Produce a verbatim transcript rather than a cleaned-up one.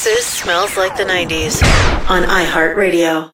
This is Smells Like the nineties on iHeartRadio.